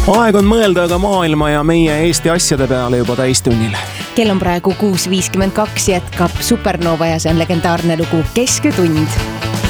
Aeg on mõelda aga maailma ja meie Eesti asjade peale juba täistunnil. Kell on praegu 6.52, jätkab Supernova ja see on legendaarne lugu Kesköötund.